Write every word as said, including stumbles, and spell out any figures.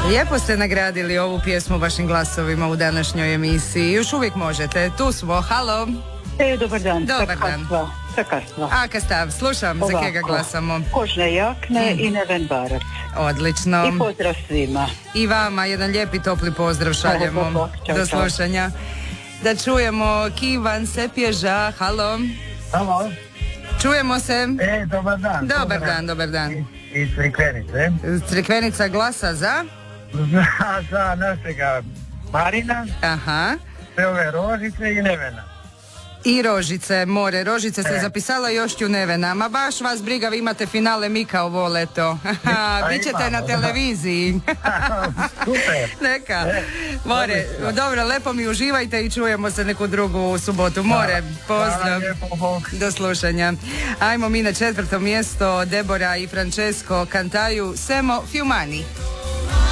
Lijepo ste nagradili ovu pjesmu vašim glasovima u današnjoj emisiji. Još uvijek možete. Tu smo. Halo. E, dobar dan. Dobar dan. Sakarstva. Aka stav, slušam. Ovako. Za kega glasamo? Kožne jakne mm. i Neven Barac. Odlično. I pozdrav svima. I vama jedan lijepi topli pozdrav šaljemo. Hvala, hvala. Ćao, do slušanja. Da čujemo Kivan Sepježa. Halo. Halo. Čujemo se. E, dobar dan. Dobar, dobar dan, dobar dan. I, i Crikvenice. Crikvenica glasa za? Za, za našega Marina. Aha. Sve ove Rožice i Nevena. I Rožice, more. Rožice se e. zapisala, još ću Nevena. Ma baš vas briga, vi imate finale Mika ovo leto. Bićete na televiziji. Super. Neka. More, dobro, lepo mi uživajte i čujemo se neku drugu subotu. More, pozdrav. Do slušanja. Ajmo mi na četvrto mjesto. Debora i Francesco kantaju Semo Fiumani.